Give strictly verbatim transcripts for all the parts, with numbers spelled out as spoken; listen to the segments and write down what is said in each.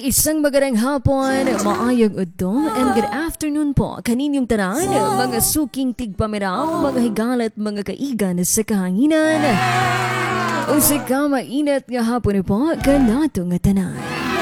Isang magandang hapon, maayong udto, and good afternoon po kaninyong tanan, mga suking tigpamiraw, mga higala at mga kaigan sa kahanginan. O sa kamainat nga hapon po, kanato nga tanan.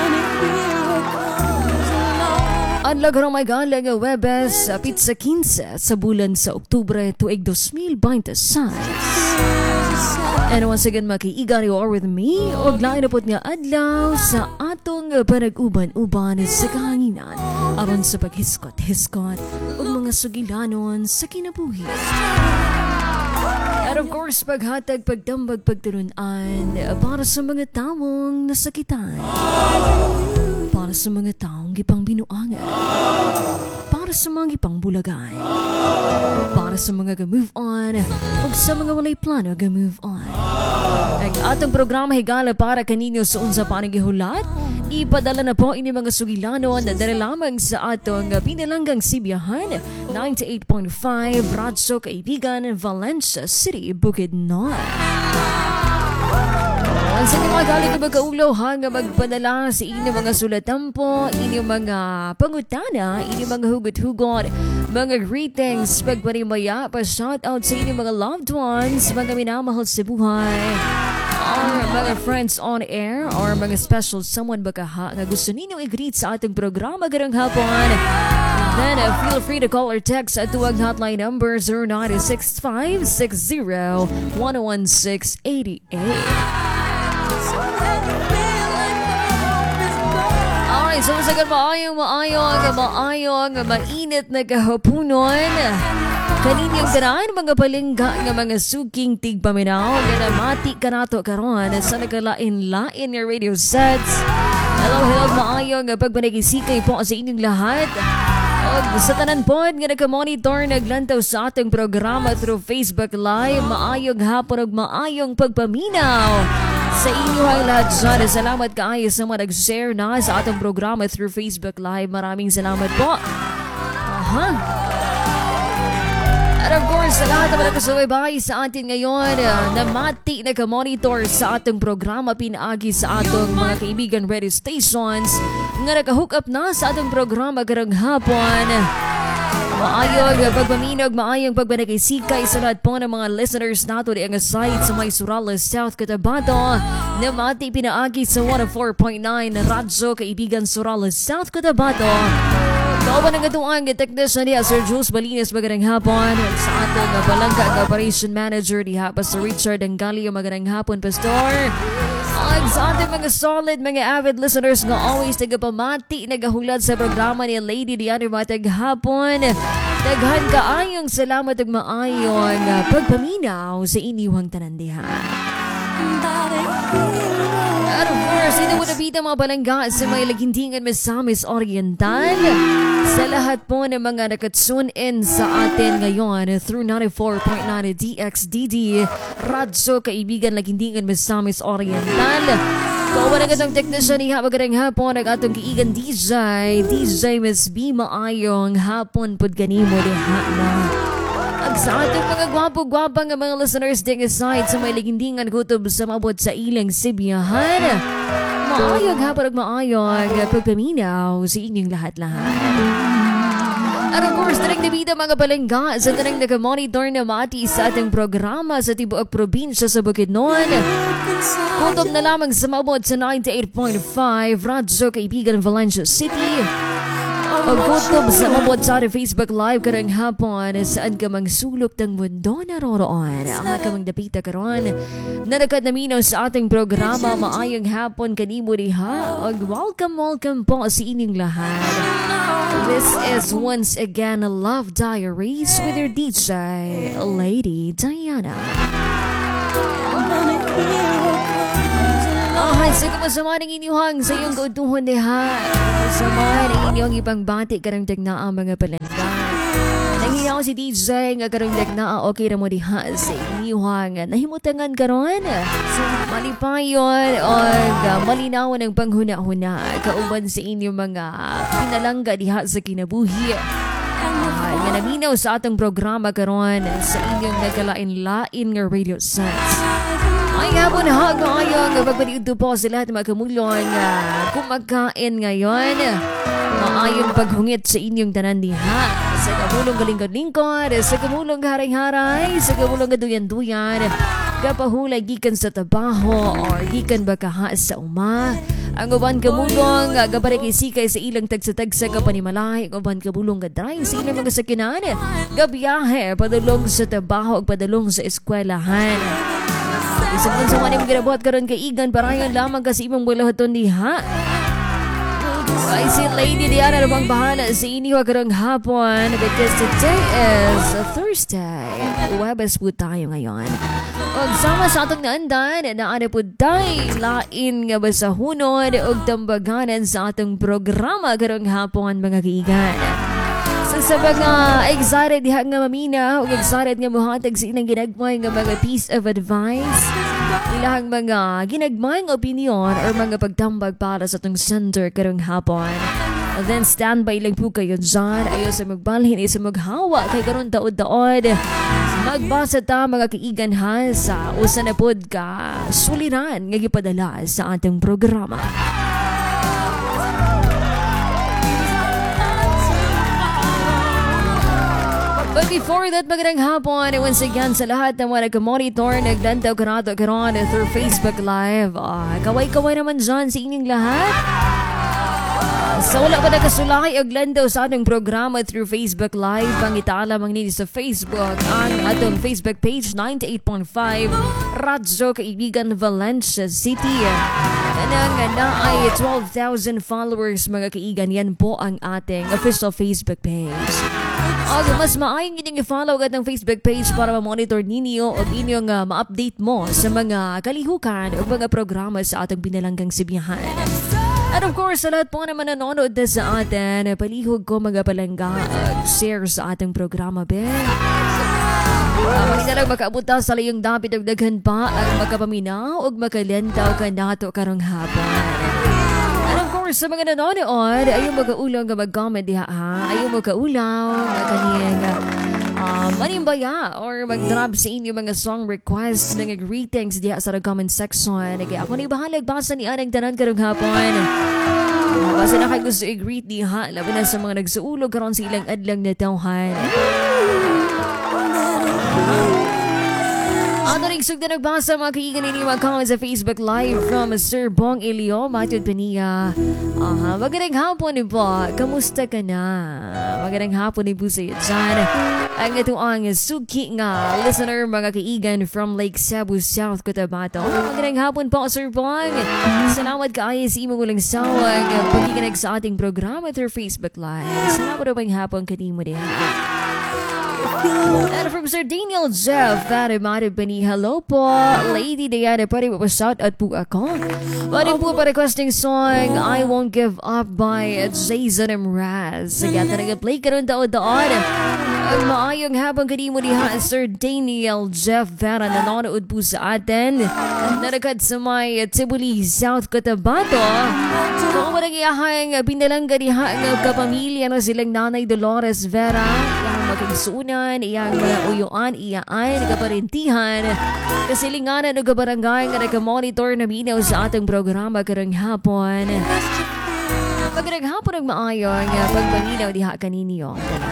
Adlaw karong may gala nga Webes, pizza quince sa bulan sa Oktubre tuig twenty twenty-six. And once again, makiigan you are with me. Og lain na po nga adlaw sa atong panag-uban-uban sa kahanginan aron sa paghiskot-hiskot og mga sugilanon sa kinabuhi. And of course, paghatag, pagdambag, pagtulunan para sa mga tawong nasakitan, para sa mga taong gipang binuangan, para sa mga gipang bulagan, para sa mga ga-move on, o sa mga walay plano ga-move on. Ang atong programa higala para kaninyo sa unsa pa nang gihulat, ipadala na po ini mga sugilanon na dala lamang sa atong pinalanggang Sibiyahan, ninety-eight point five Radso Kaibigan, Valencia City, Bukidnon. Ang sa mga galing na magkaulo ha nga magpadala sa inyong mga sulatampo, inyong mga pangutana, inyong mga hugot-hugot, mga greetings, pagparimaya, pa-shoutout sa inyong mga loved ones, mga minamahal sa buhay, or mga friends on air, or mga special someone baka ha nga gusto ninyong i-greet sa ating programa garang hapon. Then uh, feel free to call or text at tuwag hotline number zero nine six five six zero one one six eight eight. Alright, so sa maayong, maayong, maayong, mainit na kahapunon. Kaninyong tanan, mga palingga nga mga suking tigpaminaw, nga namati ka nato karon sa nagkalain-lain nga radio sets. Hello, hello, maayong pagpanagisikay po sa inyong lahat. Og sa tanan po nga nagka-monitor, naglantaw sa ating programa through Facebook Live, maayong hapon og maayong pagpaminaw sa inyo ay lahat dyan. Salamat kaayo sa mga nag-share na sa atong programa through Facebook Live. Maraming salamat po. Aha. And of course, sa lahat naman nakasubaybay sa atin ngayon, na mati na ka-monitor sa atong programa, pinaagi sa atong mga kaibigan radio stations nga naka-hook up na sa atong programa karang hapon. Maayong pagpaminog, maayong pagbanagaysikay sa lahat po ng mga listeners nato di ang site sa May Surales, South Cotabato, na mati pinaagi sa one oh four point nine Radyo Kaibigan, Surales, South Cotabato. Kauban ang gatuang technician niya Sir Jules Balines, magandang hapon. Sa atong balangga ang operation manager diha Pastor Richard Angalio, magandang hapon Pastor. Ang sa ating mga solid, mga avid listeners nga always nagapamati, nagahulad sa programa ni Lady Diana Matag hapon. Daghan kaayong salamat ug maayong pagpaminaw sa inyong tanandihan. And of course, ito mo nabita mga balangga sa may lagindingan Misamis Oriental. Sa lahat po ng mga nakatune in sa atin ngayon through ninety-four point nine D X D D Radyo Kaibigan, lagindingan Misamis Oriental. Kawan ang atong technician ni magandang hapon ang atong kaigan D J D J Miss B, maayong hapon pod ganimo diha na. Ang sa ating mga gwapo-gwapang mga listeners ding aside sa may lagindingan kutob sa mabot sa ilang Sibiyahan, maayong hapon at maayong pagpaminaw sa inyong lahat-lahat. At of course, tanang nabita mga palangga sa tanang naka-monitor na mati sa ating programa sa tibuok probinsya sa Bukidnon. Kutob na lamang sa mabot sa ninety-eight point five Radyo Kaibigan, Valencia City. Pagkutob sa mabot sa Facebook Live karang hapon, saan ka mang sulok ng mundo naroroon. Ang kamang dapita karon na nakadnaminaw sa ating programa, maayong hapon kanimo diha. Og welcome, welcome po sa inyong lahat. This is once again Love Diaries with your D J, Lady Diana. Ahay, sa kumasama ng inyong sa iyong kautuhon diha. Sama ng inyong ibang bati karang tagnaa mga palangga. Nanghiyaw si D J nga karang tagnaa okay na mo diha sa inyong nahimutangan karon. Malipayon o malinawan ng panghuna-huna kauban sa inyong mga pinalangga diha sa kinabuhi. Uh, nga naminaw sa atong programa karon sa inyong nagkalain-lain nga radio sets. Ay nga po na ngayong magbaliw po sa lahat ng mga kamulong uh, kumakain ngayon. Maayong paghungit sa inyong tanan diha. Sa kamulong galingkod-lingkod, sa kamulong haray-haray, sa kamulong gaduyan-duyan, kapahulay gikan sa trabaho or gikan bakaha sa uma. Ang uban kamulong gabari kay sikay sa ilang tagsa-tagsa kapanimalay. Ang uban kamulong gadrive sa ilang mga sakinan. Gabiyahe, padulong sa trabaho, padulong sa eskwelahan. Isang kung sa manim ginabuhat karon kay Igan parayan lamang kasi imong bulahaton diha. Ay si Lady Diana na bang bahala sa inyo karong hapon because today is Thursday. Webes po tayo ngayon. O sama sa atong naandan na ano po tayo lain nga ba sa hunod o tambaganan sa atong programa karong hapon mga kaigan. So sa mga excited diha nga mamina o excited nga muhatag sa inang ginagmay nga mga piece of advice, ilahang mga ginagmayng opinion or mga pagtambag para sa itong center karong hapon. And then standby lang po kayo dyan. Ayaw sa magbalhin, ayaw sa maghawa kay karon taod-taod. Magbasa ta mga kaigan ha sa usa na pod ka suliran nga gipadala sa ating programa. But before that, magandang hapon once again sa lahat ng mga nag-monitor, naglantaw karato karon through Facebook Live. Uh, kaway-kaway naman dyan sa inyong lahat. Uh, sa wala pa nakasulay og lantaw sa ating programa through Facebook Live, pangitala mang nini sa Facebook ang atong Facebook page ninety-eight point five Radyo Kaibigan Valencia City. Kanang na ay twelve thousand followers mga kaigan, yan po ang ating official Facebook page. Og mas maayong inyong i-follow agad ng Facebook page para ma-monitor ninyo o inyong uh, ma-update mo sa mga kalihukan o mga programa sa atong binalanggang sibihan. And of course, sa lahat po naman nanonood na sa atin, palihog ko mga palangga at share sa ating programa, be. Uh, Maganda lang makaabuta sa layong dapit o daghan pa ang makapaminaw o makalentaw ka nato karong hapon. And of course, sa mga nanonood, ayaw mag-aulaw nga mag-comment diha ha. Ayaw mag-aulaw, makaniyang uh, manimbaya or mag-drop sa inyo mga song requests ng greetings diha sa comment section. Kaya ako na ibahalag basa ni Anang Tanan karong hapon. Uh, basta na kayo gusto i-greet diha, laban na sa mga nagsuulog karon sa ilang adlang na tawhan. Ato rin sugda nagbasa mga kaigan ninyo mga comments sa Facebook Live from Sir Bong Elio, Matthew Pania. Uh, magandang hapon ni po. Kamusta ka na? Magandang hapon ni po sa iyo dyan. Ang ito ang suki nga listener mga kaigan from Lake Cebu, South Cotabato. Magandang hapon po Sir Bong. Salamat kaayo sa imong ulang sawag pagkikinig sa ating programa through Facebook Live. Salamat na bang hapon kanimo din. And from Sir Daniel Jeff, pare mare bani hello po. Lady Diana, pare po shout out po ako. Pare po pa requesting song I Won't Give Up by Jason Mraz. Sige, talaga play karon daod-daod. Ang maayong habang kanimo diha Sir Daniel Jeff, pare nanonood po sa atin. Narakad sa may Tibuli, South Cotabato. Kung mo nagyahang binalangga diha ng kapamilya na silang Nanay Dolores Vera, yang magigsunan, iyang mga uyuan, iyaan, kaparintihan, kasilinganan o kabarangay nga naka-monitor na minaw sa ating programa karang hapon. Magandang hapon ang maayong pagpaminaw diha kaninyo.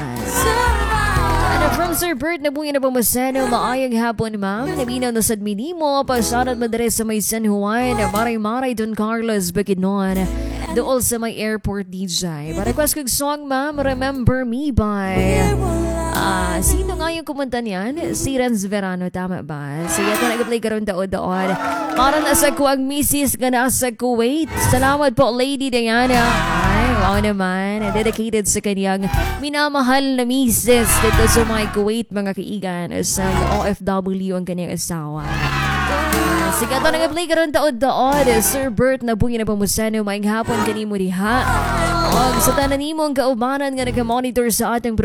And from Sir Bert na buhay na pamasano, maayong hapon ma'am. Naminaw na sad minimo, pasanod madres sa may San Juan, maray-maray Don Carlos Bakinon. Dool sa may airport D J. Pa-request kong song ma'am, Remember Me by... Ah, uh, sino nga yung kumanta niyan? Si Renz Verano, tama ba? Sige, ito nag-play karon daod-daod. Para nasa ko ang misis ka nasa Kuwait. Salamat po, Lady Diana. Ay, wow naman. Dedicated sa kanyang minamahal na misis dito sa mga Kuwait, mga kaigan. Sa O F W ang kanyang asawa. Uh, sige, ito nag-play karon daod-daod. Sir Bert na buhay na pamusano. Maing hapon kanimo diha. Og sa tanan nimo ang kaubanan nga nag-monitor sa ating